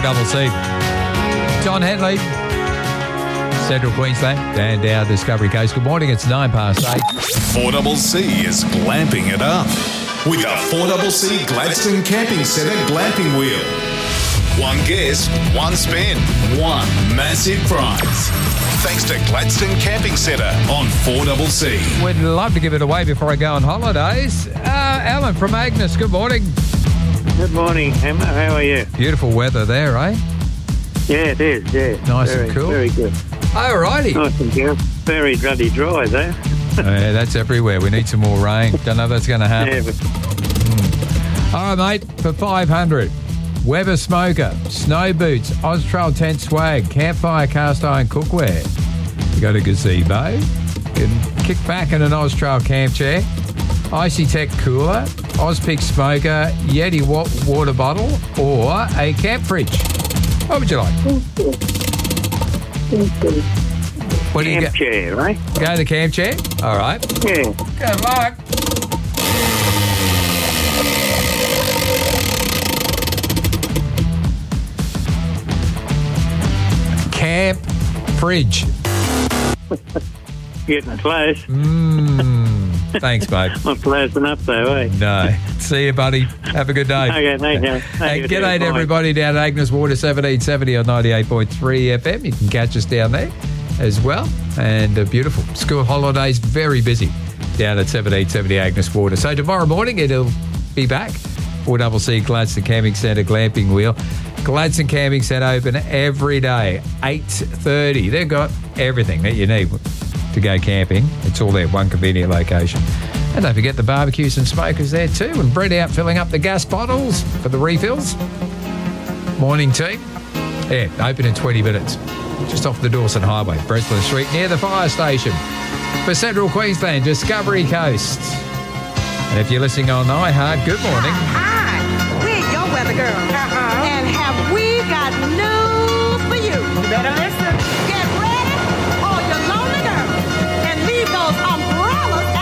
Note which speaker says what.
Speaker 1: Double C. John Henley, Central Queensland and our Discovery Coast. Good morning, it's 8:09.
Speaker 2: 4CC is glamping it up with a 4CC Gladstone Camping Centre glamping wheel. One guest, one spin, one massive prize. Thanks to Gladstone Camping Centre on 4CC.
Speaker 1: We'd love to give it away before I go on holidays. Alan from Agnes, good morning.
Speaker 3: Good morning, Emma. How are you?
Speaker 1: Beautiful weather there, eh?
Speaker 3: Yeah, it is, yeah.
Speaker 1: Nice
Speaker 3: very,
Speaker 1: and cool.
Speaker 3: Very good.
Speaker 1: All righty.
Speaker 3: Nice and cool. Very bloody dry, though.
Speaker 1: Yeah, that's everywhere. We need some more rain. Don't know if that's going to happen.
Speaker 3: Yeah, but
Speaker 1: All right, mate, for 500. Weber Smoker, Snow Boots, Austrail Tent Swag, Campfire Cast Iron Cookware. You got a gazebo. You can kick back in an Austrail camp chair. Icy Tech Cooler, Ozpick Smoker, Yeti water bottle, or a camp fridge. What would you like? What do you
Speaker 3: camp chair, right?
Speaker 1: Go to the camp chair? All right.
Speaker 3: Yeah.
Speaker 1: Good luck. Camp fridge.
Speaker 3: Getting close.
Speaker 1: Thanks, mate.
Speaker 3: Not close enough, though, eh?
Speaker 1: No. See you, buddy. Have a good day.
Speaker 3: Okay, thank you.
Speaker 1: Hey, g'day to everybody down at Agnes Water 1770 on 98.3 FM. You can catch us down there as well. And beautiful. School holidays, very busy down at 1770 Agnes Water. So tomorrow morning it'll be back. 4CC Gladstone Camping Centre glamping wheel. Gladstone Camping Centre open every day, 8:30. They've got everything that you need to go camping. It's all there, one convenient location. And don't forget the barbecues and smokers there too. And Brett out filling up the gas bottles for the refills. Morning team. Yeah, open in 20 minutes. Just off the Dawson Highway, Breslin Street, near the fire station. For Central Queensland, Discovery Coast. And if you're listening on iHeart, good morning.
Speaker 4: Hi, we're your weather girl. And have we